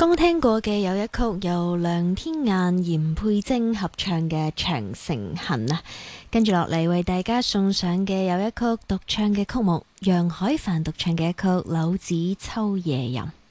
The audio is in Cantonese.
剛聽過嘅有一曲由梁天雁、嚴佩貞合唱嘅《長城恨》啊，跟住落嚟為大家送上嘅有一曲獨唱嘅曲目，楊海帆獨唱嘅一曲《柳子秋夜吟》。